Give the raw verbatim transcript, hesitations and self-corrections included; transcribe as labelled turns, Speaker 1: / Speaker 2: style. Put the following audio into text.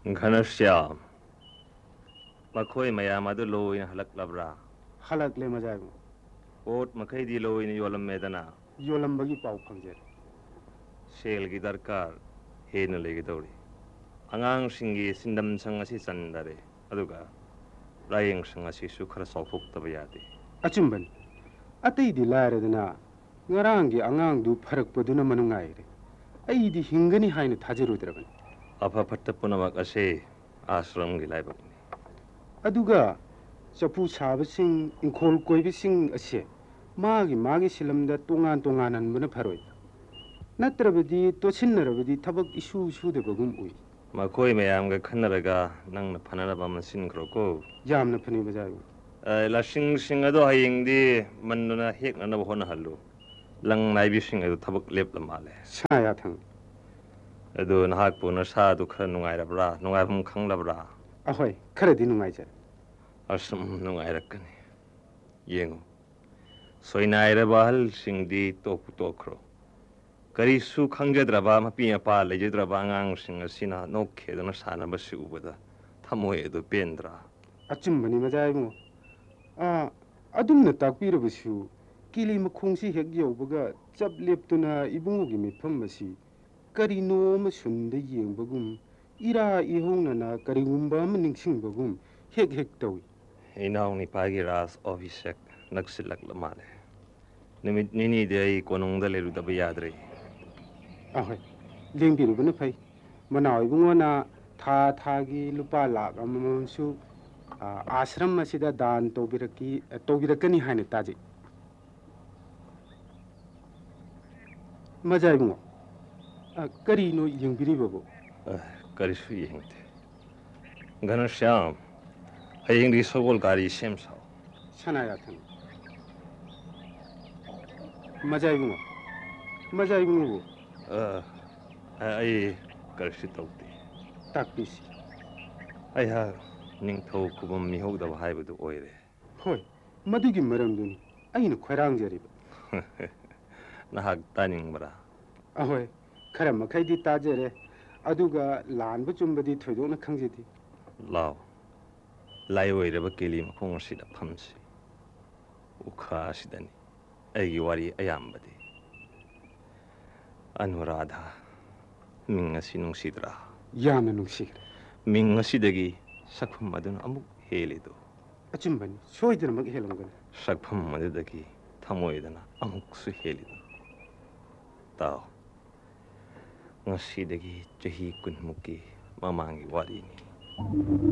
Speaker 1: Ghanshyam, Makhoi mayam adu loin halak labra.
Speaker 2: Halak le majabu.
Speaker 1: Ot makhai di loin yolam medana.
Speaker 2: Yolam bagi pau phangjer.
Speaker 1: Shel gi darkar hena legi dori. Angang singi sindam sanga si sandare. Aduga layeng sanga si su khara sawfuk tabayadi.
Speaker 2: Achumban. Atay di laare dana. Ngarangi angang du pharak paduna manungaire. Ay di hingani hainu thajiru draban.
Speaker 1: Apa patta punamak ase ashram gi laibak ni.
Speaker 2: Aduga chapu sabasing ingkhol koibising ase maagi maagi silamda tongan tonganan muna pharoi. Natrabadi tochinarabadi thabak isu sudabagum ui.
Speaker 1: Makhoi mayam ga khanaraga nang na phanaraba masin kroko.
Speaker 2: Jamna phani majabu.
Speaker 1: La sing sing ado hayeng di manuna hek na na hona halu. Lang naibi sing ado thabak lep la male.
Speaker 2: Saya thang.
Speaker 1: Ado nahak po na sa du khara nungai rabra, nungai hum khang labra.
Speaker 2: Ahoy, khara di nungai jar.
Speaker 1: Asam nungai rakkani. Yengo. Soinai rabal sing di topu tokro. Kari su khangjadraba mapi apa lejadraba ngang sing asina nokhe dona sana basi ubada. Thamoy ado pendra.
Speaker 2: Achumbani majabu. Ah, adumna takpirabasu. Kili makhongsi hek yaubaga chap leptuna ibungugi mifam masi. Kari no masunda yengbagum. Ira ihongna na kari umba maningsingbagum hek hek tawi.
Speaker 1: Inaw ni pagi ras ofisek nagsilak lamale. Nimit nini day konong dalilu dabayadre.
Speaker 2: Ahoy, lengbiru bana pay. Manaw ibungona tha thagi lupa lak amamsu ashram masida dan tobiraki tobirakani haine taji. Majai bungo. Kari no yengbiri babo.
Speaker 1: Kari su yengte. Ghanshyam, hayeng di sobol kari sem sao.
Speaker 2: Sanaya thang. Majai bungo. Majai bungo.
Speaker 1: Ay karsi tawti.
Speaker 2: Takpisi.
Speaker 1: Ay ha ning thau kubam mihog da bahai badu oire.
Speaker 2: Hoy, madugi maramduni. Ayna khwarang jariba.
Speaker 1: Nahag taning bara.
Speaker 2: Ahoy, khara makhai di tajere. Aduga lan bu chumbadi thoidona khangjidi.
Speaker 1: Lao. Lai oire ba keli makhong sida phamsi. Ukha sidani. Ay wari ayambadi. Anuradha. Ming asi nungsidra.
Speaker 2: Yamna nungsikra.
Speaker 1: Ming asidagi sakpham maduna amuk helido.
Speaker 2: Achumbani, soidana mag helamgana.
Speaker 1: Sakpham madudagi thamoidana amuk su helido. Tao. Ngasidagi chahi kunmuki mamangi wari ni.